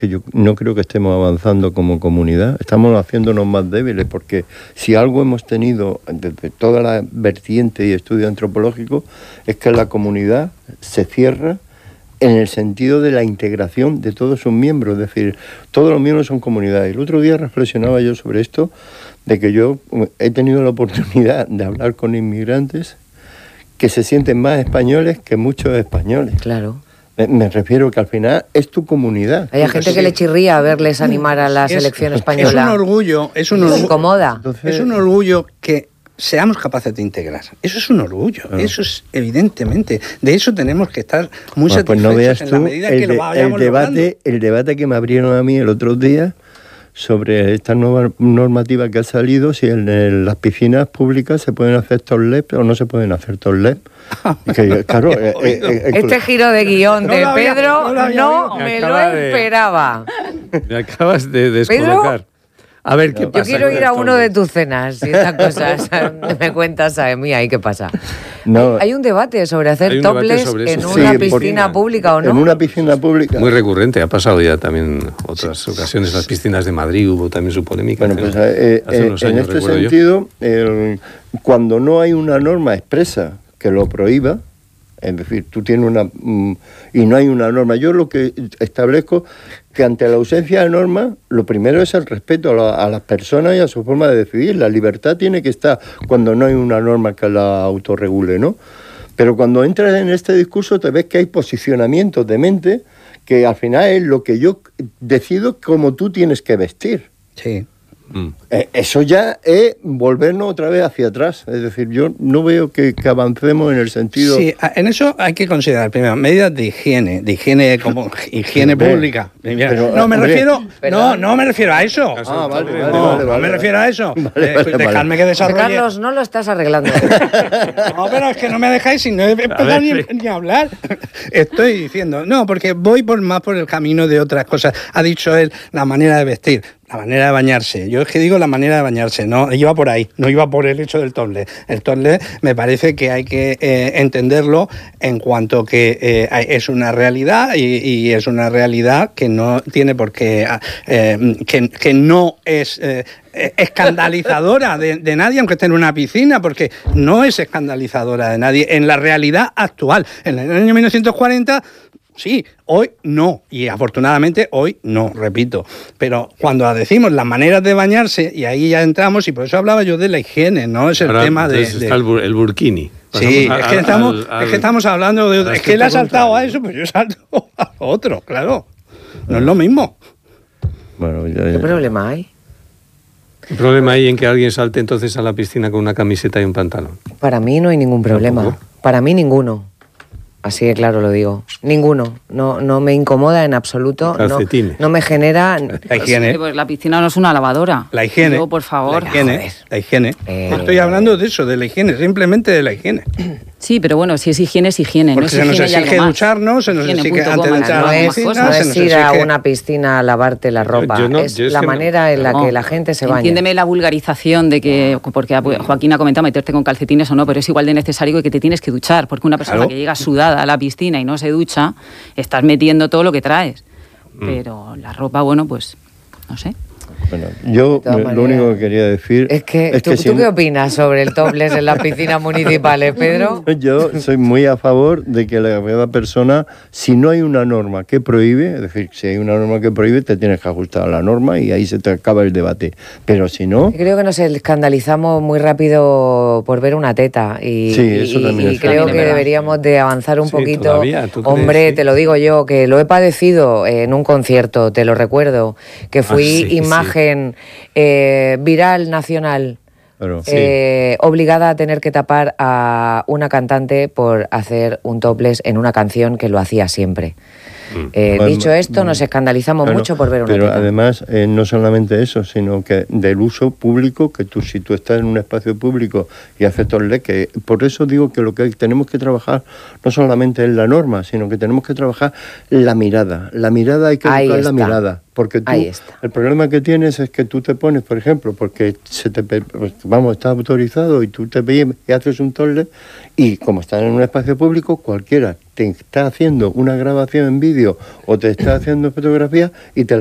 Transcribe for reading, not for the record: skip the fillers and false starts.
que yo no creo que estemos avanzando como comunidad, estamos haciéndonos más débiles, porque si algo hemos tenido desde toda la vertiente y estudio antropológico es que la comunidad se cierra en el sentido de la integración de todos sus miembros, es decir, todos los miembros son comunidades. El otro día reflexionaba yo sobre esto, de que yo he tenido la oportunidad de hablar con inmigrantes que se sienten más españoles que muchos españoles. Claro. Me refiero que al final es tu comunidad. Hay gente que le chirría a verles animar a la selección española. Es un orgullo. Es incomoda. Entonces, es un orgullo que seamos capaces de integrar. Eso es un orgullo. Eso es evidentemente. De eso tenemos que estar muy satisfechos pues no veas en la medida que lo vayamos logrando. El debate que me abrieron a mí el otro día sobre esta nueva normativa que ha salido, si en las piscinas públicas se pueden hacer topless o no se pueden hacer topless. Claro, este giro de guión de Pedro no me lo esperaba. Me acabas de descolocar. A ver, ¿qué pasa? Yo quiero ir a uno de tus cenas y estas cosas. Me cuentas, a mí, ahí qué pasa. No, hay un debate sobre hacer topless en una piscina pública, ¿o no? En una piscina pública. Muy recurrente, ha pasado ya también otras ocasiones. Las piscinas de Madrid hubo también su polémica. Bueno, pues hace unos años, en este sentido, cuando no hay una norma expresa que lo prohíba, es decir, tú tienes y no hay una norma. Yo lo que establezco que ante la ausencia de normas, lo primero es el respeto a las personas y a su forma de decidir. La libertad tiene que estar cuando no hay una norma que la autorregule, ¿no? Pero cuando entras en este discurso te ves que hay posicionamientos de mente que al final es lo que yo decido cómo tú tienes que vestir. Sí. Eso ya es volvernos otra vez hacia atrás. Es decir, yo no veo que avancemos en el sentido... Sí, en eso hay que considerar primero medidas de higiene como higiene pública. Pero, no me refiero a eso. No me refiero a eso. Dejadme que desarrolle. Carlos, no lo estás arreglando. No, pero es que no me dejáis sin empezar ni a hablar. Estoy diciendo, no, porque voy más por el camino de otras cosas. Ha dicho él la manera de vestir. La manera de bañarse. Yo es que digo la manera de bañarse, no iba por ahí, no iba por el hecho del topless. El topless me parece que hay que entenderlo en cuanto que es una realidad y es una realidad que no tiene por qué, que no es escandalizadora de nadie, aunque esté en una piscina, porque no es escandalizadora de nadie en la realidad actual. En el año 1940... Sí, hoy no, y afortunadamente hoy no, repito. Pero cuando decimos las maneras de bañarse, y ahí ya entramos, y por eso hablaba yo de la higiene, ¿no? Es el tema de... Está el burkini. Sí, es que estamos hablando de... Es que él ha saltado a eso, pues yo salto a otro, claro. No es lo mismo. Bueno, ¿Qué problema hay? ¿Qué problema hay en que alguien salte entonces a la piscina con una camiseta y un pantalón? Para mí no hay ningún problema. ¿Tampoco? Para mí ninguno. Así de claro lo digo. Ninguno. No me incomoda en absoluto. No me genera... La higiene. Pues la piscina no es una lavadora. La higiene. Yo, por favor. La higiene. No estoy hablando de eso, de la higiene, simplemente de la higiene. Sí, pero bueno, si es higiene, es higiene. Porque no es se nos exige ducharnos, se nos exige antes de entrar a la piscina. No es ir a una piscina a lavarte la ropa. Es la manera en la que la gente se baña. Entiéndeme la vulgarización de que, porque Joaquín ha comentado meterte con calcetines o no, pero es igual de necesario que te tienes que duchar, porque una persona que llega sudada a la piscina y no se ducha, estás metiendo todo lo que traes. Pero la ropa, bueno, pues, no sé. Bueno, yo lo único que quería decir es que ¿tú qué opinas sobre el topless en las piscinas municipales, Pedro? Yo soy muy a favor de que cada persona, si no hay una norma que prohíbe, es decir, si hay una norma que prohíbe, te tienes que ajustar a la norma y ahí se te acaba el debate. Pero si no... Creo que nos escandalizamos muy rápido por ver una teta y creo que deberíamos de avanzar un poquito. Todavía, hombre, te lo digo yo, que lo he padecido en un concierto, te lo recuerdo, que fui imagen viral nacional, obligada a tener que tapar a una cantante por hacer un topless en una canción que lo hacía siempre. Dicho esto, nos escandalizamos mucho por ver una Pero teta. además, no solamente eso, sino que del uso público, que si tú estás en un espacio público y haces topless, que por eso digo que lo que tenemos que trabajar no solamente es la norma, sino que tenemos que trabajar la mirada. La mirada hay que educar la mirada. Porque tú, el problema que tienes es que tú te pones, por ejemplo, porque está autorizado y tú te ves y haces un topless y como estás en un espacio público, cualquiera te está haciendo una grabación en vídeo o te está haciendo fotografía y te